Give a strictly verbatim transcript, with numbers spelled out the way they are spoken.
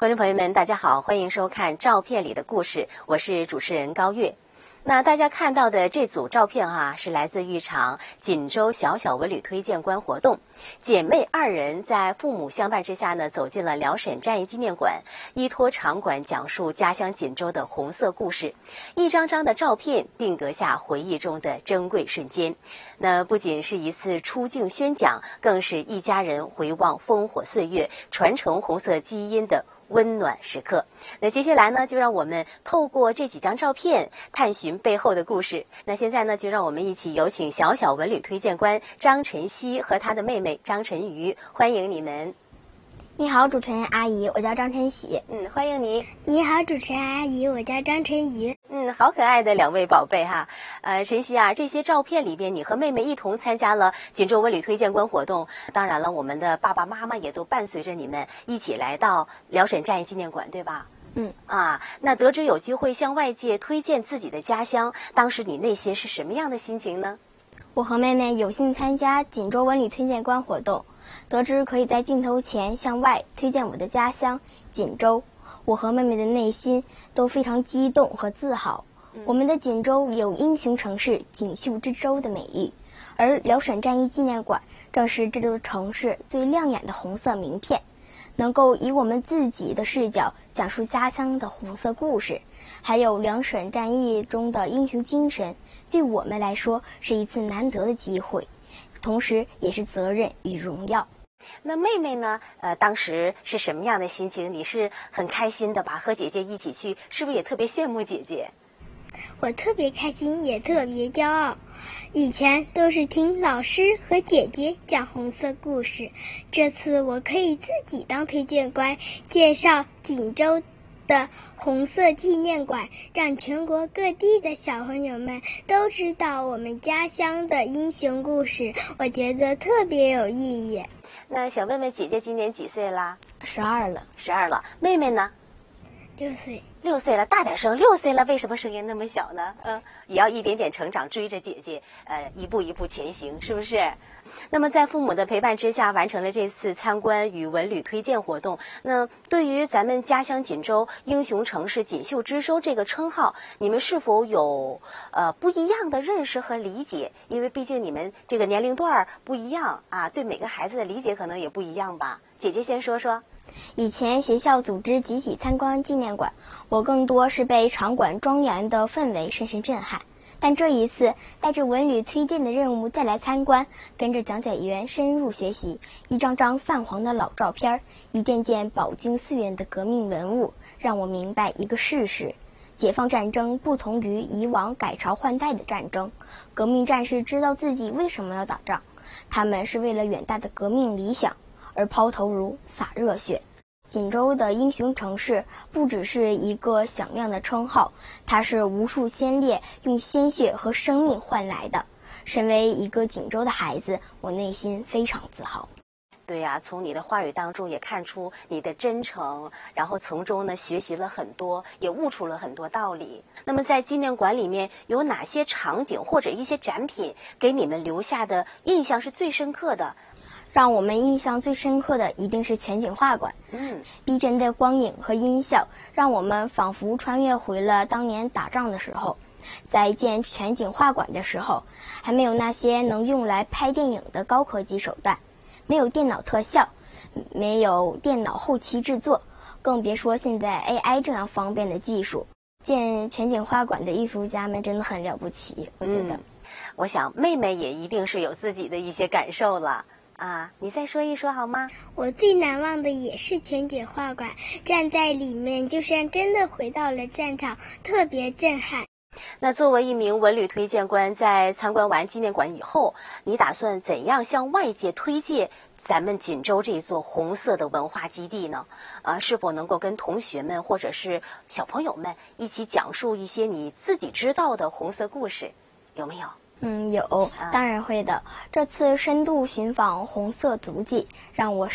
观众朋友们，大家好，欢迎收看《照片里的故事》，我是主持人高月。那大家看到的这组照片啊，是来自一场锦州小小文旅推荐观活动。姐妹二人在父母相伴之下呢，走进了辽沈战役纪念馆，依托场馆讲述家乡锦州的红色故事。一张张的照片定格下回忆中的珍贵瞬间。那不仅是一次出境宣讲，更是一家人回望烽火岁月，传承红色基因的温暖时刻。那接下来呢，就让我们透过这几张照片探寻背后的故事。那现在呢，就让我们一起有请小小文旅推荐官张晨曦和她的妹妹张晨瑜，欢迎你们。 你好，主持人阿姨，我叫张晨曦。 嗯，欢迎你。 你好，主持人阿姨，我叫张晨瑜。 嗯，好可爱的两位宝贝哈。呃，晨曦啊，这些照片里边，你和妹妹一同参加了锦州文旅推荐观活动。当然了，我们的爸爸妈妈也都伴随着你们一起来到辽沈战役纪念馆，对吧？ 嗯啊，那得知有机会向外界推荐自己的家乡，当时你内心是什么样的心情呢？ 我和妹妹有幸参加锦州文旅推荐观活动，得知可以在镜头前向外推荐我的家乡锦州，我和妹妹的内心都非常激动和自豪。我们的锦州有英雄城市锦绣之州的美誉，而辽沈战役纪念馆正是这座城市最亮眼的红色名片，能够以我们自己的视角讲述家乡的红色故事，还有辽沈战役中的英雄精神，对我们来说是一次难得的机会，同时也是责任与荣耀。 那妹妹呢？呃，当时是什么样的心情？你是很开心的吧？和姐姐一起去，是不是也特别羡慕姐姐？ 我特别开心，也特别骄傲。以前都是听老师和姐姐讲红色故事，这次我可以自己当推荐官，介绍锦州的红色纪念馆，让全国各地的小朋友们都知道我们家乡的英雄故事，我觉得特别有意义。 那想问问姐姐今年几岁啦？ 十二了。 十二了。妹妹呢？ 六岁。 六岁了，大点声。六岁了，为什么声音那么小呢？嗯，也要一点点成长，追着姐姐，呃，一步一步前行，是不是？那么在父母的陪伴之下，完成了这次参观与文旅推荐活动。那对于咱们家乡锦州英雄城市锦绣之州这个称号，你们是否有呃不一样的认识和理解？因为毕竟你们这个年龄段不一样啊，对每个孩子的理解可能也不一样吧。姐姐先说说。 以前学校组织集体参观纪念馆，我更多是被场馆庄严的氛围深深震撼。但这一次带着文旅推荐的任务再来参观，跟着讲解员深入学习，一张张泛黄的老照片，一件件饱经岁月的革命文物，让我明白一个事实：解放战争不同于以往改朝换代的战争，革命战士知道自己为什么要打仗，他们是为了远大的革命理想而抛头颅洒热血。锦州的英雄城市不只是一个响亮的称号，它是无数先烈用鲜血和生命换来的。身为一个锦州的孩子，我内心非常自豪。 对呀、啊，从你的话语当中也看出你的真诚，然后从中呢学习了很多，也悟出了很多道理。那么在纪念馆里面有哪些场景或者一些展品给你们留下的印象是最深刻的？ 让我们印象最深刻的一定是全景画馆。 嗯， 逼真的光影和音效让我们仿佛穿越回了当年打仗的时候。在建全景画馆的时候，还没有那些能用来拍电影的高科技手段，没有电脑特效，没有电脑后期制作，更别说现在 A I 这样方便的技术。建全景画馆的艺术家们真的很了不起，我觉得、 嗯、我想妹妹也一定是有自己的一些感受了啊，你再说一说好吗？ 我最难忘的也是全景画馆，站在里面就像真的回到了战场，特别震撼。 那作为一名文旅推荐官，在参观完纪念馆以后，你打算怎样向外界推介咱们锦州这座红色的文化基地呢？啊，是否能够跟同学们或者是小朋友们一起讲述一些你自己知道的红色故事，有没有？ 嗯，有，当然会的。这次深度寻访红色足迹，让我